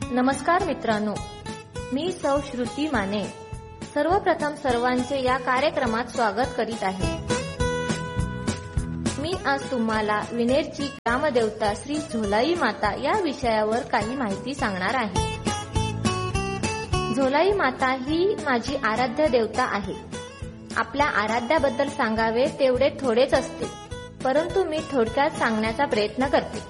नमस्कार मित्रांनो, मी सौ श्रुती माने सर्वप्रथम सर्वांचे या कार्यक्रमात स्वागत करीत आहे. मी आज तुम्हाला विनेरची ग्रामदेवता श्री झोलाई माता या विषयावर काही माहिती सांगणार आहे. झोलाई माता ही माझी आराध्य देवता आहे. आपल्या आराध्याबद्दल सांगावे तेवढे थोडेच असते, परंतु मी थोडक्यात सांगण्याचा प्रयत्न करते.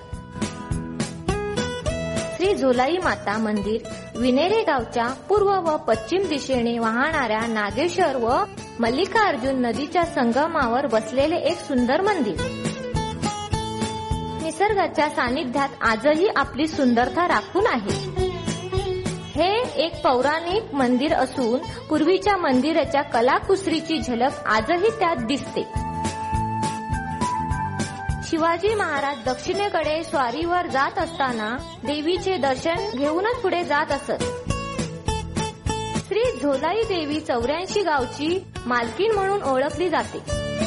श्री झोलाई माता मंदिर विनेरे गावच्या पूर्व व पश्चिम दिशेने वाहणाऱ्या नागेश्वर व मल्लिकार्जुन नदीच्या संगमावर बसलेले एक सुंदर मंदिर. निसर्गाच्या सानिध्यात आजही आपली सुंदरता राखून आहे. हे एक पौराणिक मंदिर असून पूर्वीच्या मंदिराच्या कलाकुसरीची झलक आजही त्यात दिसते. शिवाजी महाराज दक्षिणेकडे स्वारीवर जात असताना देवीचे दर्शन घेऊनच पुढे जात असत. श्री झोलाई देवी 84 गावची मालकीण म्हणून ओळखली जाते.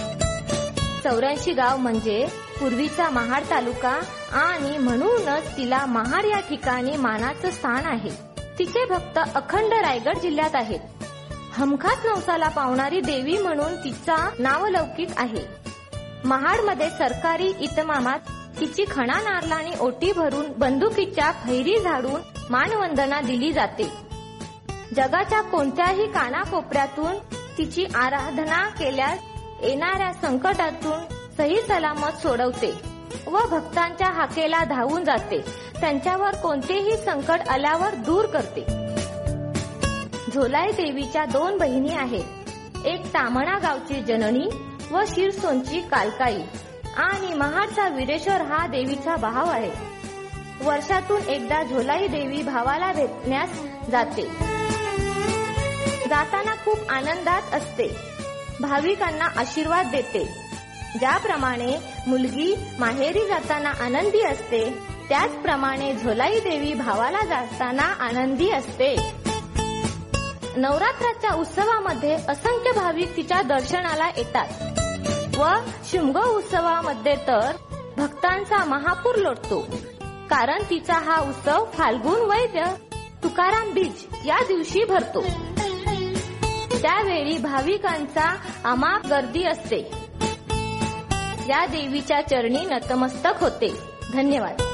84 गाव म्हणजे पूर्वीचा महाड तालुका आणि म्हणूनच तिला महाड या ठिकाणी मानाचं स्थान आहे. तिचे भक्त अखंड रायगड जिल्ह्यात आहेत. हमखास नवसाला पावणारी देवी म्हणून तिचा नावलौकिक आहे. महाडमध्ये सरकारी इतमामात तिची खणा नारळाने ओटी भरून बंदुकीच्या फैरी झाडून मानवंदना दिली जाते. जगाच्या कोणत्याही कानाकोपऱ्यातून तिची आराधना केल्यास येणाऱ्या संकटातून सही सलामत सोडवते व भक्तांच्या हाकेला धावून जाते. त्यांच्यावर कोणतेही संकट आल्यावर दूर करते. झोलाई देवीच्या 2 बहिणी आहेत. एक तामणा गावची जननी व शिरसोनची कालकाई आणि महाडचा वीरेश्वर हा देवीचा भाव आहे. वर्षातून एकदा झोलाई देवी भावाला भेटण्यास जाते. जाताना खूप आनंदात असते. भाविकांना आशीर्वाद देते. ज्याप्रमाणे मुलगी माहेरी जाताना आनंदी असते, त्याचप्रमाणे झोलाई देवी भावाला जाताना आनंदी असते. नवरात्राच्या उत्सवामध्ये असंख्य भाविक तिच्या दर्शनाला येतात व शिमगो उत्सवामध्ये तर भक्तांचा महापूर लोटतो. कारण तिचा हा उत्सव फाल्गुन वैद्य तुकाराम बीज या दिवशी भरतो. त्यावेळी भाविकांचा अमाप गर्दी असते. या देवीच्या चरणी नतमस्तक होते. धन्यवाद.